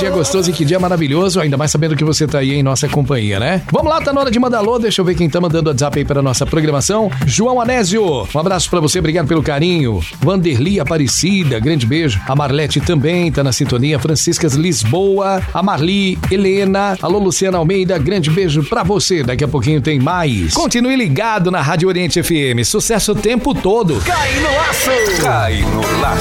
dia gostoso e que dia maravilhoso, ainda mais sabendo que você tá aí em nossa companhia, né? Vamos lá, tá na hora de mandar alô, deixa eu ver quem tá mandando WhatsApp aí pra nossa programação. João Anésio, um abraço pra você, obrigado pelo carinho. Vanderli Aparecida, grande beijo. A Marlete também tá na sintonia. Franciscas Lisboa, a Marli, Helena, alô Luciana Almeida, grande beijo pra você. Daqui a pouquinho tem mais. Continue ligado na Rádio Oriente FM, sucesso o tempo todo. Cai no laço! Cai no laço!